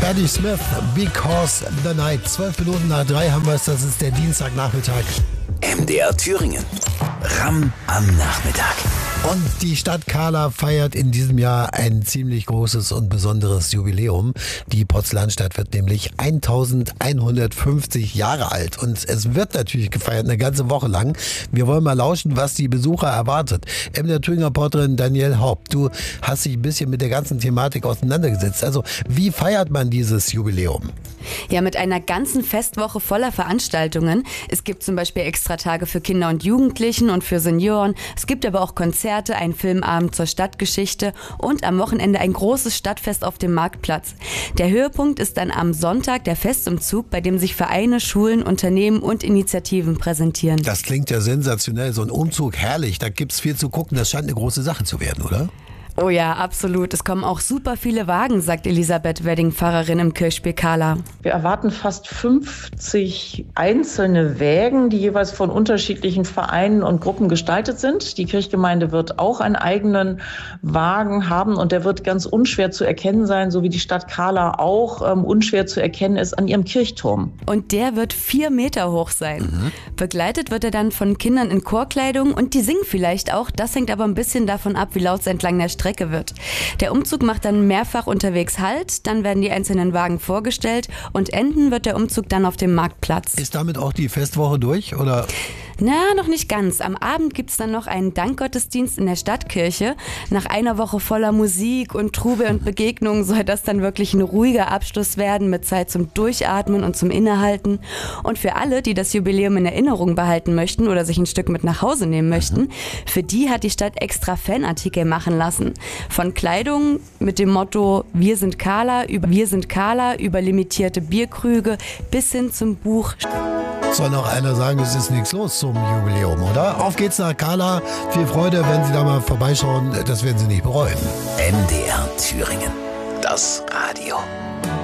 Patti Smith, Because the Night. 12 Minuten nach 3 haben wir es, das ist der Dienstagnachmittag. MDR Thüringen. Ram am Nachmittag. Und die Stadt Kahla feiert in diesem Jahr ein ziemlich großes und besonderes Jubiläum. Die Porzellanstadt wird nämlich 1150 Jahre alt. Und es wird natürlich gefeiert, eine ganze Woche lang. Wir wollen mal lauschen, was die Besucher erwartet. MDR Thüringer Reporterin Danielle Haupt, du hast dich ein bisschen mit der ganzen Thematik auseinandergesetzt. Also, wie feiert man dieses Jubiläum? Ja, mit einer ganzen Festwoche voller Veranstaltungen. Es gibt zum Beispiel Extratage für Kinder und Jugendlichen und für Senioren. Es gibt aber auch Konzerte, einen Filmabend zur Stadtgeschichte und am Wochenende ein großes Stadtfest auf dem Marktplatz. Der Höhepunkt ist dann am Sonntag der Festumzug, bei dem sich Vereine, Schulen, Unternehmen und Initiativen präsentieren. Das klingt ja sensationell, so ein Umzug, herrlich. Da gibt's viel zu gucken, das scheint eine große Sache zu werden, oder? Oh ja, absolut. Es kommen auch super viele Wagen, sagt Elisabeth Wedding, Pfarrerin im Kirchspiel Kahla. Wir erwarten fast 50 einzelne Wägen, die jeweils von unterschiedlichen Vereinen und Gruppen gestaltet sind. Die Kirchgemeinde wird auch einen eigenen Wagen haben und der wird ganz unschwer zu erkennen sein, so wie die Stadt Kahla auch unschwer zu erkennen ist an ihrem Kirchturm. Und der wird 4 Meter hoch sein. Begleitet wird er dann von Kindern in Chorkleidung und die singen vielleicht auch. Das hängt aber ein bisschen davon ab, wie laut es entlang der Strecke wird. Der Umzug macht dann mehrfach unterwegs Halt, dann werden die einzelnen Wagen vorgestellt und enden wird der Umzug dann auf dem Marktplatz. Ist damit auch die Festwoche durch, oder? Na, noch nicht ganz. Am Abend gibt's dann noch einen Dankgottesdienst in der Stadtkirche. Nach einer Woche voller Musik und Trubel und Begegnungen soll das dann wirklich ein ruhiger Abschluss werden mit Zeit zum Durchatmen und zum Innehalten. Und für alle, die das Jubiläum in Erinnerung behalten möchten oder sich ein Stück mit nach Hause nehmen möchten, für die hat die Stadt extra Fanartikel machen lassen. Von Kleidung mit dem Motto Wir sind Kahla über limitierte Bierkrüge bis hin zum Buch. Soll noch einer sagen, es ist nichts los zum Jubiläum, oder? Auf geht's nach Kahla. Viel Freude, wenn Sie da mal vorbeischauen. Das werden Sie nicht bereuen. MDR Thüringen. Das Radio.